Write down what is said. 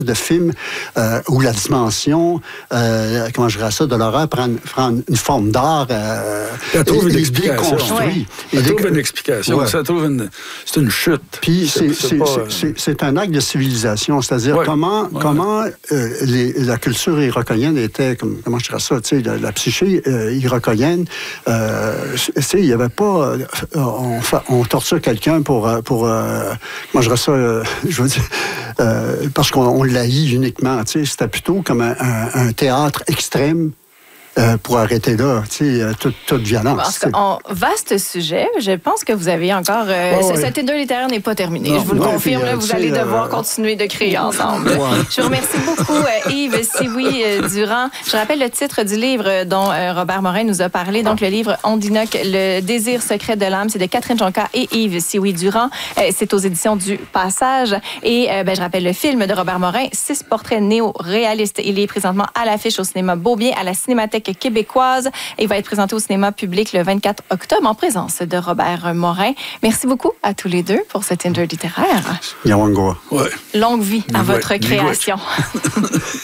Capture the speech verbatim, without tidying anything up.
de film euh, où la dimension, euh, comment je dirais ça, de l'horreur prend, prend une forme d'art. Euh, ça trouve et, une et explication. construit. Ça trouve une explication. Ouais. Ça trouve une... C'est une chute. Puis c'est, c'est, pas, c'est, c'est, c'est un acte de civilisation, c'est-à-dire ouais. comment, ouais. comment euh, les, la culture irokonienne était, comme, comment je dirais ça, tu sais, la, la psyché euh, irokonienne, euh, tu sais, il n'y avait pas, euh, on, on torture quelqu'un pour, pour euh, comment je dirais ça, euh, je veux dire, euh, parce qu'on on l'haït uniquement, tu sais, c'était plutôt comme un, un, un théâtre extrême. Euh, pour arrêter là, tu sais, euh, toute, toute violence. En vaste sujet, je pense que vous avez encore... Euh, oh, ce, oui. Cet Tinder littéraire n'est pas terminé. Non, je vous le non, confirme, puis, là, euh, vous allez devoir euh... continuer de créer ensemble. Ouais. Je vous remercie beaucoup, euh, Yves Sioui-Durand. Je rappelle le titre du livre dont euh, Robert Morin nous a parlé. Donc, le livre Ondinoque, le désir secret de l'âme, c'est de Catherine Jonca et Yves Sioui-Durand. Euh, c'est aux éditions du Passage. Et euh, ben, je rappelle le film de Robert Morin, Six portraits néo-réalistes. Il est présentement à l'affiche au cinéma Beaubien, à la Cinémathèque québécoise. Et il va être présenté au cinéma public le vingt-quatre octobre en présence de Robert Morin. Merci beaucoup à tous les deux pour ce Tinder littéraire. Yawangoa. Ouais. Longue vie à votre création.